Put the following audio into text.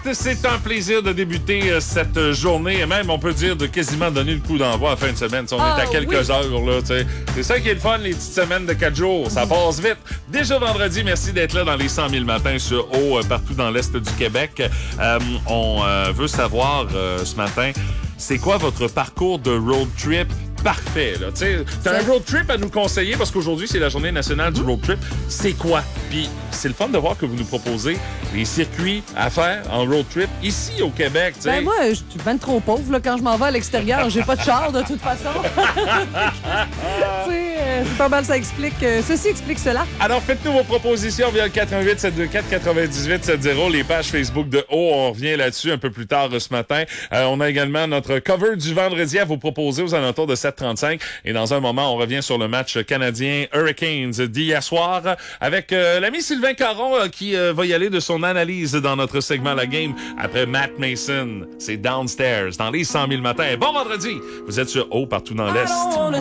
C'est un plaisir de débuter cette journée et même, on peut dire, de quasiment donner le coup d'envoi à fin de semaine. On est à quelques heures, là, tu sais. C'est ça qui est le fun, les petites semaines de 4 jours. Ça passe vite. Déjà vendredi, merci d'être là dans les 100 000 matins sur O, partout dans l'Est du Québec. On veut savoir ce matin, c'est quoi votre parcours de road trip parfait, là? Tu sais, t'as un road trip à nous conseiller parce qu'aujourd'hui, c'est la journée nationale du road trip. C'est quoi? Puis c'est le fun de voir que vous nous proposez les circuits à faire en road trip ici au Québec, tu sais. Ben moi, je suis ben trop pauvre là, quand je m'en vais à l'extérieur. J'ai pas de char de toute façon. C'est pas mal, ça explique. Ceci explique cela. Alors, faites-nous vos propositions via le 88 724 98 70, les pages Facebook de O. On revient là-dessus un peu plus tard ce matin. On a également notre cover du vendredi à vous proposer aux alentours de 7h35. Et dans un moment, on revient sur le match canadien Hurricanes d'hier soir avec l'ami Sylvain Caron qui va y aller de son analyse dans notre segment La Game après Matt Mason. C'est Downstairs dans les 100 000 matins. Bon vendredi! Vous êtes sur O partout dans l'Est.